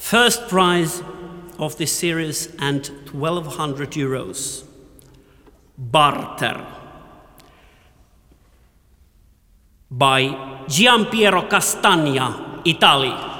First prize of this series and 1,200 euros. Barter by Giampiero Castagna, Italy.